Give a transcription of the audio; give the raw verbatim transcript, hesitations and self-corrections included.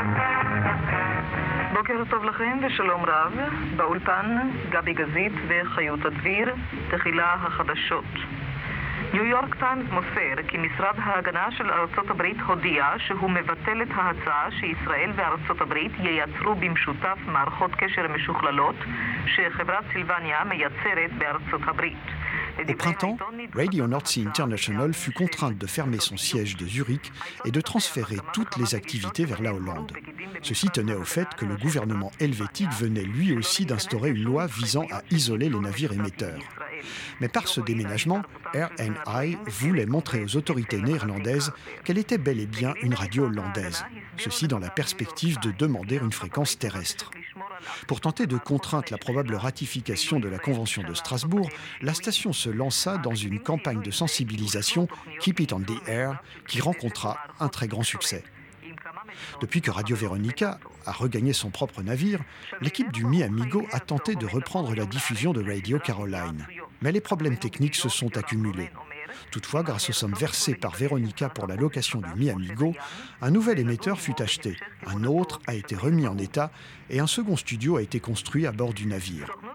בוקר טוב לכם ושלום רב, באולפן גבי גזית וחיות הדביר, תחילה החדשות. ניו יורק טיימס מוסר כי משרד ההגנה של ארצות הברית הודיע שהוא מבטל את ההצעה שישראל וארצות הברית ייצרו במשותף מערכות קשר משוכללות שחברת סילבניה מייצרת בארצות הברית. Au printemps, Radio North Sea International fut contrainte de fermer son siège de Zurich et de transférer toutes les activités vers la Hollande. Ceci tenait au fait que le gouvernement helvétique venait lui aussi d'instaurer une loi visant à isoler les navires émetteurs. Mais par ce déménagement, R N I voulait montrer aux autorités néerlandaises qu'elle était bel et bien une radio hollandaise, ceci dans la perspective de demander une fréquence terrestre. Pour tenter de contraindre la probable ratification de la Convention de Strasbourg, la station se lança dans une campagne de sensibilisation Keep It on the Air qui rencontra un très grand succès. Depuis que Radio Veronica a regagné son propre navire, l'équipe du Mi Amigo a tenté de reprendre la diffusion de Radio Caroline. Mais les problèmes techniques se sont accumulés. Toutefois, grâce aux sommes versées par Veronica pour la location du Mi Amigo, un nouvel émetteur fut acheté, un autre a été remis en état et un second studio a été construit à bord du navire.